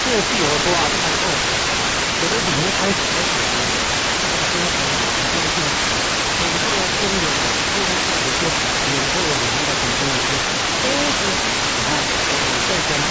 个自由多啊，太后，我的里面开始的时候，很多公园都有些，有时候有那个很多一些，都是喜欢在跟